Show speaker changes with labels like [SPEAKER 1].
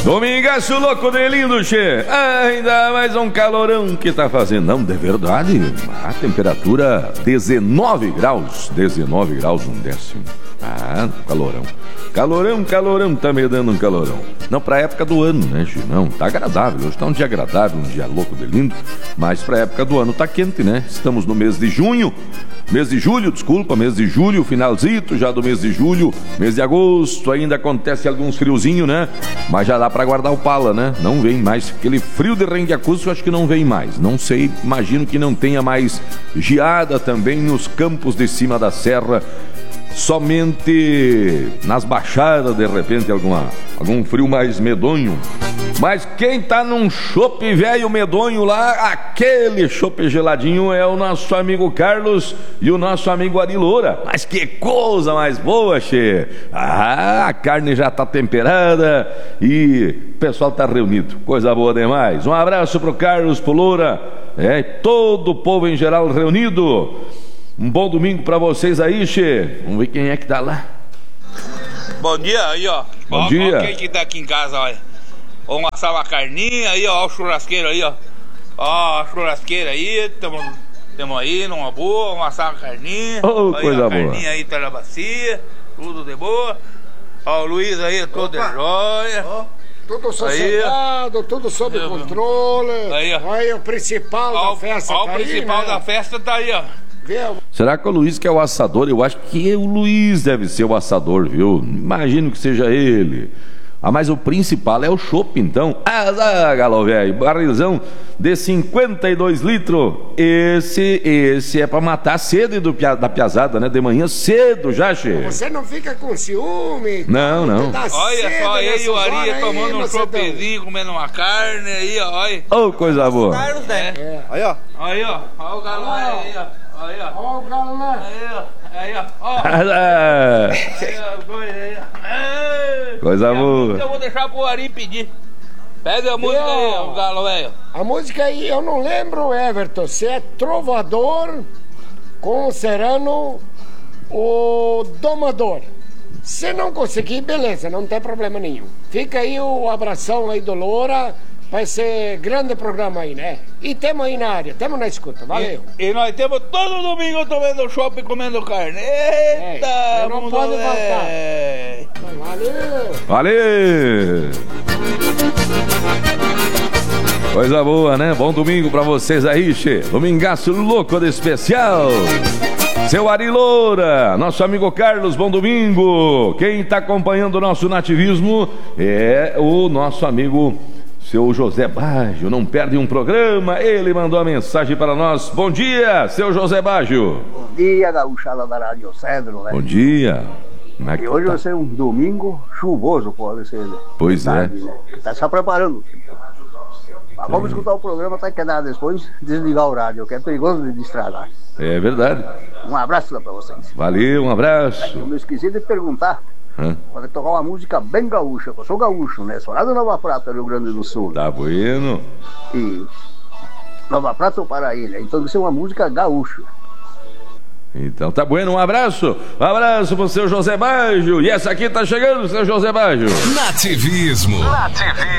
[SPEAKER 1] Domingaço louco de lindo, che. Ainda mais um calorão que tá fazendo. Não, de verdade. A temperatura 19 graus. 19 graus, 1/10. Ah, calorão. Calorão, tá me dando um calorão. Não, pra época do ano, né, Gi? Não, tá agradável. Hoje tá um dia agradável, um dia louco de lindo. Mas pra época do ano tá quente, né? Estamos no mês de junho. Mês de julho, desculpa, mês de julho, finalzito já do mês de julho. Mês de agosto, ainda acontece alguns friozinhos, né? Mas já dá pra guardar o pala, né? Não vem mais. Aquele frio de rende acústico, acho que não vem mais. Não sei, imagino que não tenha mais geada também nos campos de cima da serra. Somente nas baixadas, de repente, algum frio mais medonho. Mas quem tá num chope velho medonho lá, aquele chope geladinho, é o nosso amigo Carlos e o nosso amigo Ari Loura. Mas que coisa mais boa, che! Ah, a carne já tá temperada e o pessoal tá reunido. Coisa boa demais. Um abraço pro Carlos, pro Loura, todo o povo em geral reunido. Um bom domingo pra vocês aí, che. Vamos ver quem é que tá lá.
[SPEAKER 2] Bom dia aí, ó.
[SPEAKER 1] Bom dia.
[SPEAKER 2] Ó quem que tá aqui em casa, olha. Vamos assar uma carninha aí, ó. O churrasqueiro aí, ó. Ó, a churrasqueira aí. Tamo aí numa boa. Vamos assar uma carninha.
[SPEAKER 1] Oh,
[SPEAKER 2] aí,
[SPEAKER 1] coisa
[SPEAKER 2] ó,
[SPEAKER 1] boa.
[SPEAKER 2] Carninha aí, tá na bacia. Tudo de boa. Ó, o Luiz aí, todo de jóia.
[SPEAKER 3] Tudo sossegado, tudo sob controle.
[SPEAKER 2] Aí, ó.
[SPEAKER 3] Aí o principal da festa
[SPEAKER 2] ó,
[SPEAKER 3] tá
[SPEAKER 2] o principal
[SPEAKER 3] aí, né?
[SPEAKER 2] da festa tá aí, ó.
[SPEAKER 3] Viu?
[SPEAKER 1] Será que é o Luiz que é o assador? Eu acho que o Luiz deve ser o assador, viu? Imagino que seja ele. Ah, mas o principal é o chopp, então. Ah, galo velho, barrilzão de 52 litros. Esse é pra matar a sede da piazada, né? De manhã cedo já, che.
[SPEAKER 3] Você não fica com ciúme?
[SPEAKER 1] Não.
[SPEAKER 2] Olha só aí, o Ari tomando um chopezinho, comendo uma carne aí, ó. Olha.
[SPEAKER 1] Oh, coisa boa.
[SPEAKER 2] Aí, ó. Aí, ó. Olha o galo aí, ó. Aí, ó.
[SPEAKER 3] Ó o galã.
[SPEAKER 2] Aí, ó. Aí, ó.
[SPEAKER 1] Coisa boa.
[SPEAKER 2] Eu vou deixar pro Ari pedir. Pega a música aí, o galo velho.
[SPEAKER 3] A música aí, eu não lembro, Everton, se é Trovador com o Serrano ou Domador. Se não conseguir, beleza, não tem problema nenhum. Fica aí o abração aí do Loura. Vai ser grande programa aí, né? E temos aí na área, temos na escuta, valeu.
[SPEAKER 2] E nós temos todo domingo tomando shopping, comendo carne. Eita,
[SPEAKER 3] não pode faltar.
[SPEAKER 1] Valeu! Coisa boa, né? Bom domingo pra vocês aí, che. Domingaço louco de especial. Seu Ari Loura, nosso amigo Carlos, bom domingo. Quem tá acompanhando o nosso nativismo é o nosso amigo seu José Baggio. Não perde um programa, ele mandou a mensagem para nós. Bom dia, seu José Baggio.
[SPEAKER 4] Bom dia, gauchada da Rádio Cedro, né?
[SPEAKER 1] Bom dia. Como é que
[SPEAKER 4] E hoje
[SPEAKER 1] tá?
[SPEAKER 4] vai ser um domingo chuvoso, pode ser, né?
[SPEAKER 1] Pois é.
[SPEAKER 4] Né? Tá se preparando. Mas vamos escutar o programa até que dá depois, desligar o rádio, que é perigoso de estragar.
[SPEAKER 1] É verdade.
[SPEAKER 4] Um abraço lá pra vocês.
[SPEAKER 1] Valeu, um abraço.
[SPEAKER 4] Eu me esqueci de perguntar. Pode tocar uma música bem gaúcha, eu sou gaúcho, né? Sou lá de Nova Prata, Rio Grande do Sul.
[SPEAKER 1] Tá bueno.
[SPEAKER 4] E Nova Prata ou Paraíba, então deve ser uma música gaúcha.
[SPEAKER 1] Então tá bueno, um abraço. Um abraço pro seu José Baggio. E essa aqui tá chegando, seu José Baggio.
[SPEAKER 5] Nativismo.